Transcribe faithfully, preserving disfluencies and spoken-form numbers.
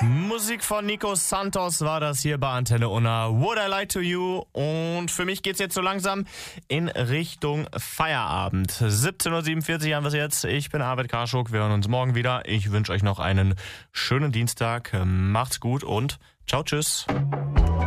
Musik von Nico Santos war das hier bei Antenne Unna. Would I Lie to You? Und für mich geht's jetzt so langsam in Richtung Feierabend. siebzehn Uhr siebenundvierzig haben wir es jetzt. Ich bin Arvid Karschuk. Wir hören uns morgen wieder. Ich wünsche euch noch einen schönen Dienstag. Macht's gut und ciao, tschüss.